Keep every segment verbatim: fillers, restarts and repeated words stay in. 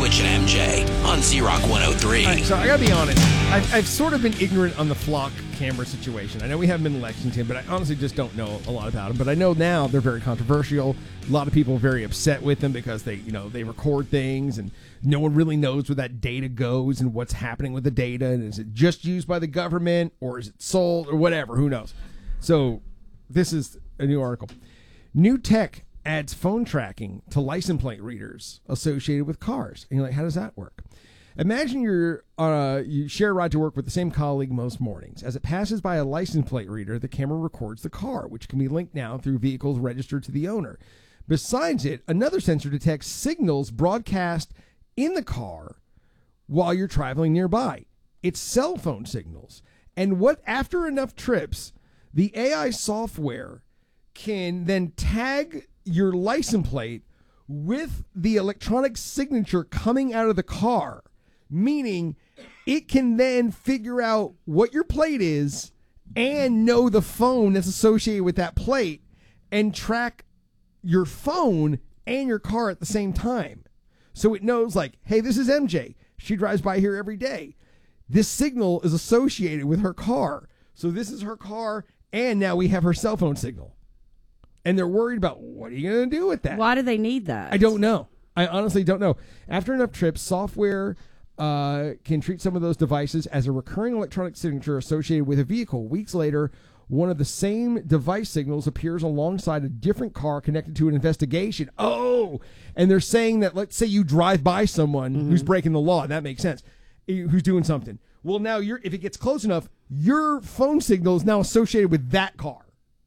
Rich and M J on Z-Rock one oh three. All right, so I gotta be honest. I've, I've sort of been ignorant on the flock camera situation. I know we haven't been in Lexington, but I honestly just don't know a lot about them. But I know now they're very controversial. A lot of people are very upset with them because they, you know, they record things and no one really knows where that data goes and what's happening with the data. And is it just used by the government or is it sold or whatever? Who knows? So this is a new article. New tech adds phone tracking to license plate readers associated with cars. And you're like, how does that work? Imagine you're uh, you share a ride to work with the same colleague most mornings. As it passes by a license plate reader, the camera records the car, which can be linked now through vehicles registered to the owner. Besides it, another sensor detects signals broadcast in the car while you're traveling nearby. It's cell phone signals. And what after enough trips, the A I software can then tag your license plate with the electronic signature coming out of the car, meaning it can then figure out what your plate is and know the phone that's associated with that plate and track your phone and your car at the same time. So it knows, like, hey, this is M J. She drives by here every day. This signal is associated with her car. So this is her car, and now we have her cell phone signal. And they're worried about, what are you going to do with that? Why do they need that? I don't know. I honestly don't know. After enough trips, software uh, can treat some of those devices as a recurring electronic signature associated with a vehicle. Weeks later, one of the same device signals appears alongside a different car connected to an investigation. Oh, and they're saying that, let's say you drive by someone mm-hmm. who's breaking the law. That makes sense. Who's doing something. Well, now you're if it gets close enough, your phone signal is now associated with that car.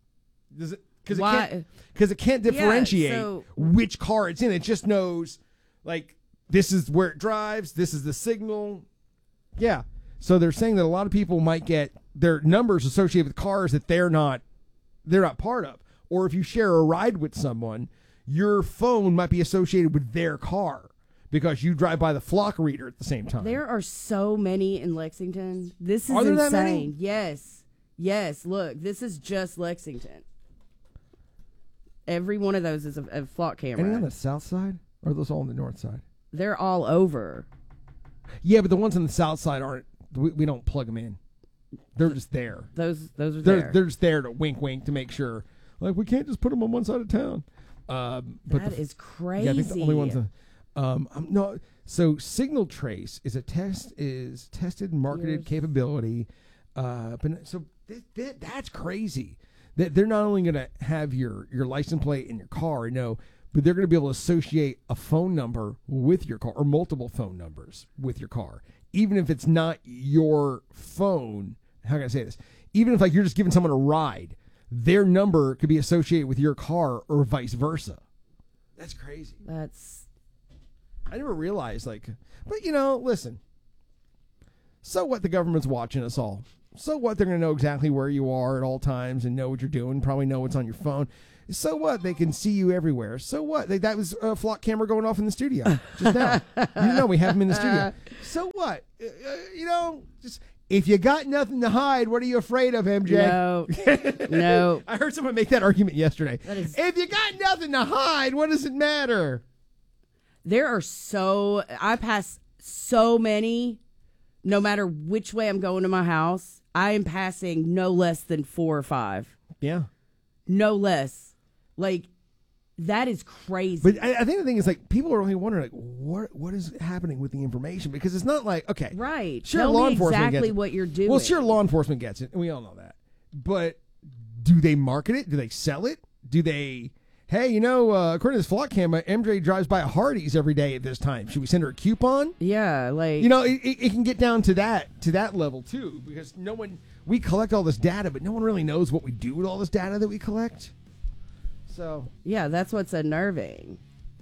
Does it? Because it can't, because it can't differentiate yeah, so, which car it's in. It just knows, like, this is where it drives. This is the signal. Yeah. So they're saying that a lot of people might get their numbers associated with cars that they're not, they're not part of. Or if you share a ride with someone, your phone might be associated with their car because you drive by the flock reader at the same time. There are so many in Lexington. This is are there insane. That many? Yes. Yes. Look, this is just Lexington. Every one of those is a, a flock camera. Any on the south side? Or are those all on the north side? They're all over. Yeah, but the ones on the south side aren't, we, we don't plug them in. They're just there. Those those are they're, there. They're just there to wink wink to make sure. Like, we can't just put them on one side of town. Um, but that the, is crazy. Yeah, I think the only ones. Um, um, no, so Signal Trace is a test is tested and marketed Yours. capability. Uh, but so th- th- that's crazy. That they're not only going to have your, your license plate in your car, no, but they're going to be able to associate a phone number with your car or multiple phone numbers with your car, even if it's not your phone. How can I say this? Even if, like, you're just giving someone a ride, their number could be associated with your car or vice versa. That's crazy. That's. I never realized, like, but, you know, listen. So what? The government's watching us all. So what? They're going to know exactly where you are at all times and know what you're doing. Probably know what's on your phone. So what? They can see you everywhere. So what? They, that was a flock camera going off in the studio just now. You know we have them in the studio. So what? Uh, you know, just if you got nothing to hide, what are you afraid of, M J? No, no. I heard someone make that argument yesterday. That is... If you got nothing to hide, what does it matter? There are so I pass so many. No matter which way I'm going to my house, I am passing no less than four or five. Yeah. No less. Like, that is crazy. But I, I think the thing is, like, people are only wondering, like, what what is happening with the information? Because it's not like, okay. Right. Sure, Tell law me enforcement exactly gets it. what you're doing. Well, sure, law enforcement gets it, and we all know that. But do they market it? Do they sell it? Do they... Hey, you know, uh, according to this flock camera, M J drives by a Hardee's every day at this time. Should we send her a coupon? Yeah, like... You know, it, it, it can get down to that to that level, too, because no one... We collect all this data, but no one really knows what we do with all this data that we collect. So... Yeah, that's what's unnerving.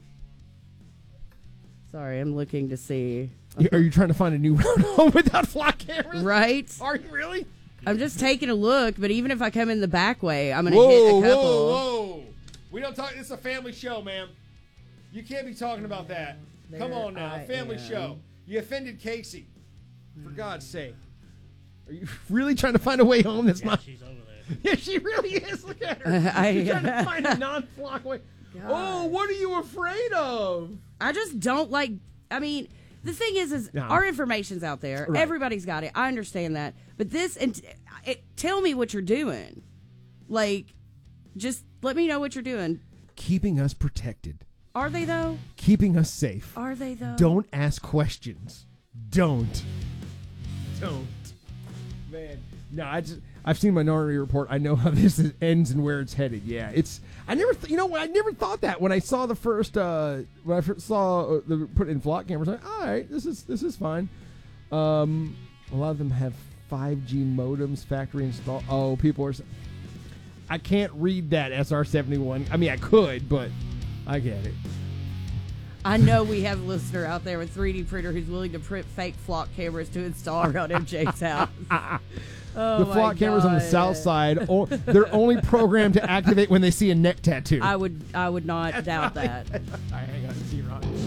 Sorry, I'm looking to see... Are you trying to find a new route home without flock cameras? Right? Are you really? I'm just taking a look, but even if I come in the back way, I'm going to whoa, hit a couple. Whoa, whoa, We don't talk. This is a family show, ma'am. You can't be talking about that. There Come on now, I family am. show. You offended Casey. For God's sake. Are you really trying to find a way home that's Yeah, not... she's over there. Yeah, she really is. Look at her. Uh, I, She's trying to find a non-flock way. God. Oh, what are you afraid of? I just don't like I mean, the thing is, is Yeah. our information's out there. Right. Everybody's got it. I understand that. But this, and it, tell me what you're doing. Like, just let me know what you're doing. Keeping us protected. Are they, though? Keeping us safe. Are they, though? Don't ask questions. Don't. Don't. Man. No, I just, I've seen Minority Report. I know how this is, ends and where it's headed. Yeah, it's. I never, th- you know, I never thought that when I saw the first, uh, when I first saw uh, the put in flock cameras. I'm like, all right, this is this is fine. Um, a lot of them have five G modems factory installed. Oh, people are. I can't read that S R seventy-one. I mean, I could, but I get it. I know we have a listener out there with three D printer who's willing to print fake flock cameras to install around M J's house. Oh The my flock cameras on the God. south side, o- they're only programmed to activate when they see a neck tattoo. I would, I would not doubt that. All right, hang on, see Ron.